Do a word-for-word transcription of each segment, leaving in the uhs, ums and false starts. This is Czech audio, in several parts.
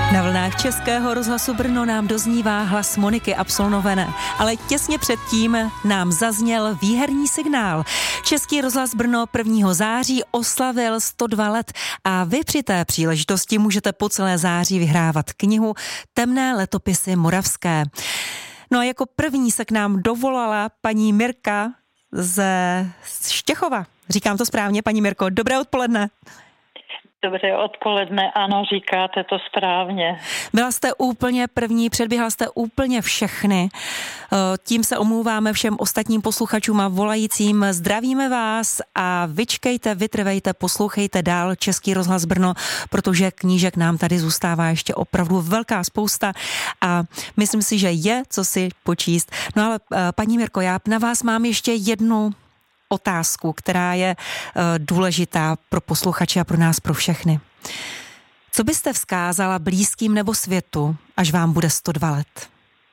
Na vlnách Českého rozhlasu Brno nám doznívá hlas Moniky Absolnované, ale těsně předtím nám zazněl výherní signál. Český rozhlas Brno prvního září oslavil sto dva let a vy při té příležitosti můžete po celé září vyhrávat knihu Temné letopisy moravské. No a jako první se k nám dovolala paní Mirka ze Štěchova. Říkám to správně, paní Mirko, dobré odpoledne. Dobré odpoledne, ano, říkáte to správně. Byla jste úplně první, předběhla jste úplně všechny. Tím se omlouváme všem ostatním posluchačům a volajícím. Zdravíme vás a vyčkejte, vytrvejte, poslouchejte dál Český rozhlas Brno, protože knížek nám tady zůstává ještě opravdu velká spousta a myslím si, že je co si počíst. No ale paní Mirko, já na vás mám ještě jednu otázku, která je uh, důležitá pro posluchače a pro nás, pro všechny. Co byste vzkázala blízkým nebo světu, až vám bude sto dva let?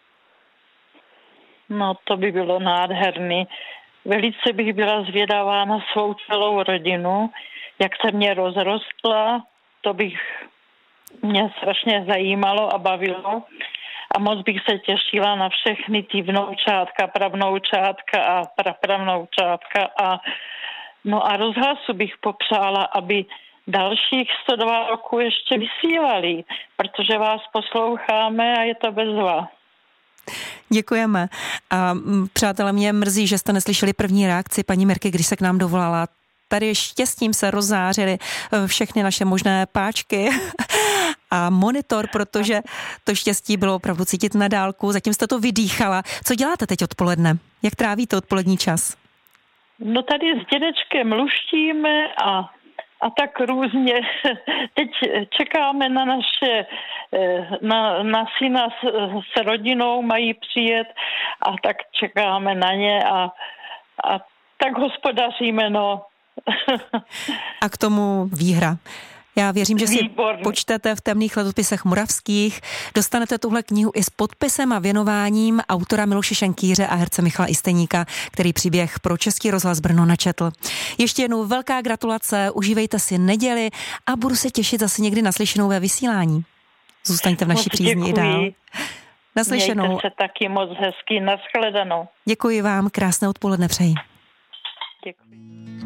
No, to by bylo nádherný. Velice bych byla zvědavá na svou celou rodinu, jak se mě rozrostla, to bych mě strašně zajímalo a bavilo. A moc bych se těšila na všechny ty vnoučátka, pravnoučátka a prapravnoučátka. A, no a rozhlasu bych popřála, aby dalších sto dva roku ještě vysílali, protože vás posloucháme a je to bezva. Děkujeme. A přátelé, mě mrzí, že jste neslyšeli první reakci paní Mirky, když se k nám dovolala. Tady štěstím se rozzářily všechny naše možné páčky a monitor, protože to štěstí bylo opravdu cítit na dálku. Zatím jste to vydýchala. Co děláte teď odpoledne? Jak trávíte odpolední čas? No tady s dědečkem luštíme a, a tak různě. Teď čekáme na naše, na, na syna s, s rodinou, mají přijet a tak čekáme na ně a, a tak hospodaříme, no. A k tomu výhra. Já věřím, že si Výborný. počtete v Temných letopisech moravských. Dostanete tuhle knihu i s podpisem a věnováním autora Miloše Šenkýře a herce Michala Isteníka, který příběh pro Český rozhlas Brno načetl. Ještě jednou velká gratulace, užívejte si neděli a budu se těšit zase někdy naslyšenou ve vysílání. Zůstaňte v naší přízni i dál. Naslyšenou. Mějte se taky moc hezky, nashledanou. Děkuji vám, krásné odpoledne přeji. Děkuji.